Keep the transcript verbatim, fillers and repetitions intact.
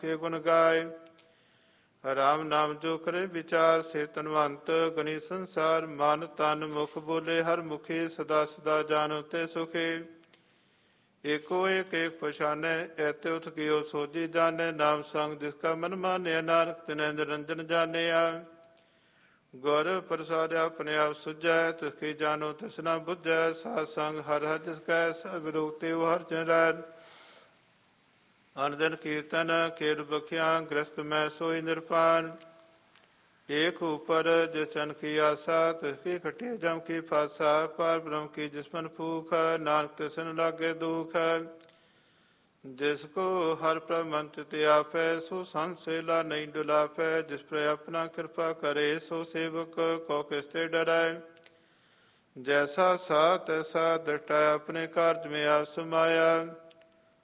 ਕੇ ਗੁਣ ਗਾਏ। ਰਾਮ ਨਾਮ ਜੋ ਕਰੇ ਵਿਚਾਰ, ਸੇ ਧਨਵੰਤ ਗਣੀ ਸੰਸਾਰ। ਮਨ ਤਨ ਮੁਖ ਬੋਲੇ ਹਰ ਮੁਖੀ, ਸਦਾ ਸਦਾ ਜਾਨੋ ਤੇ ਸੁਖੀ। ਏਕੋ ਏਕ ਏਕ ਪਛਾਨੈ, ਐਤੇ ਉਤ ਕੀਓ ਸੋਝੀ ਜਾਣੈ। ਨਾਮ ਸੰਗ ਜਿਸ ਕਾ ਮਨ ਮਾਨਿਆ, ਨਾਨਕ ਤਿਨੈ ਨਿਰੰਜਨ ਜਾਣਿਆ। ਗੁਰ ਪ੍ਰਸਾਦਿ ਆਪਣੇ ਆਪ ਸੁਝੈ, ਤਿਸ ਕੀ ਜਾਨੋ ਤਿਸ ਨਾ ਬੁਝੈ। ਸਾਧ ਸੰਗ ਹਰਿ ਹਰਿ ਜਿਸ ਕੈ, ਸਭ ਰੋਗ ਤੇ ਹਰਿ ਜਨ ਰੈ। ਅਨ ਦਿਨ ਕੀਰਤਨ ਖੇਡ ਬਖਿਆ, ਗ੍ਰਸਤ ਮੈਂ ਸੋਈ ਨਿਰਪਾਨ। ਏਕ ਉਪਰ ਜਿਸ ਚਨ ਕੀ ਆਸਾ, ਤਿਸ ਕੀ ਖਟਿਆ ਜਮ ਕੀ ਫਾਸਾ। ਪਾਰ ਬ੍ਰਹਮ ਕੀ ਜਿਸ ਮਨ ਭੂਖ, ਨਾਨਕ ਤਿਸਨ ਲਾਗੇ ਦੁਖ। ਜਿਸ ਕੋ ਹਰਿ ਪ੍ਰਭ ਮਨ ਚਿਤਿ ਆਪੈ, ਸੋ ਸੰਤ ਸੇਲਾ ਨਹੀਂ ਡੁਲਾਪੈ। ਜਿਸ ਪਰ ਆਪਣਾ ਕਿਰਪਾ ਕਰੇ, ਸੋ ਸੇਵਕ ਕੋ ਕਿਸ ਤੇ ਡਰੈ। ਜੈਸਾ ਸਾ ਤੈਸਾ ਦ੍ਰਿਟਾ, ਆਪਣੇ ਕਾਰਜ ਮੇ ਆਪ ਸਮਾਇਆ।